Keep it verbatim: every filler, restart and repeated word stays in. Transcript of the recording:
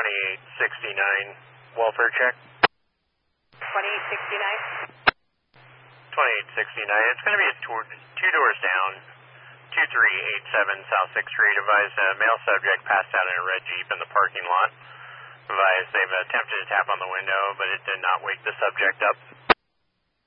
twenty-eight sixty-nine, welfare check. twenty-eight sixty-nine? twenty-eight sixty-nine, it's going to be a tour, two doors down, two three eight seven South sixth Street. Advise a male subject passed out in a red Jeep in the parking lot. Advise they've attempted to tap on the window, but it did not wake the subject up.